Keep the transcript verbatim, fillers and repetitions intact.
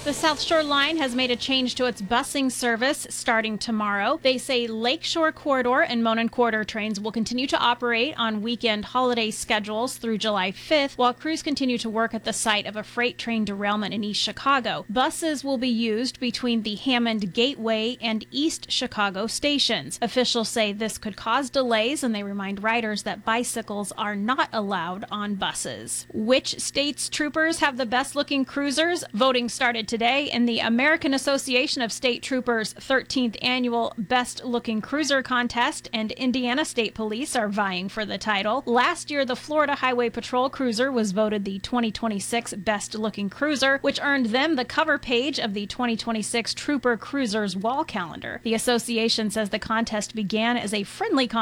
The South Shore Line has made a change to its busing service starting tomorrow. They say Lakeshore Corridor and Monon Corridor trains will continue to operate on weekend holiday schedules through July fifth, while crews continue to work at the site of a freight train derailment in East Chicago. Buses will be used between the Hammond Gateway and East Chicago stations. Officials say this could cause delays, and they remind riders that bicycles are not allowed on buses. Which state's troopers have the best-looking cruisers? Voting started today. Today in the American Association of State Troopers' thirteenth annual Best Looking Cruiser contest, and Indiana State Police are vying for the title. Last year, the Florida Highway Patrol Cruiser was voted the twenty twenty-six Best Looking Cruiser, which earned them the cover page of the twenty twenty-six Trooper Cruisers wall calendar. The association says the contest began as a friendly competition